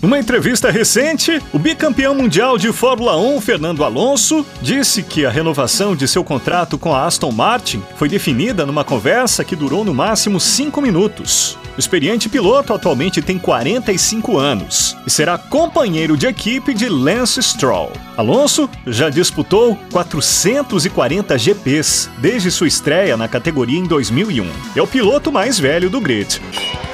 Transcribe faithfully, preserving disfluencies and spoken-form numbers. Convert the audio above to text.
Numa entrevista recente, o bicampeão mundial de Fórmula um, Fernando Alonso, disse que a renovação de seu contrato com a Aston Martin foi definida numa conversa que durou no máximo cinco minutos. O experiente piloto atualmente tem quarenta e cinco anos e será companheiro de equipe de Lance Stroll. Alonso já disputou quatrocentos e quarenta G Ps desde sua estreia na categoria em dois mil e um. É o piloto mais velho do grid.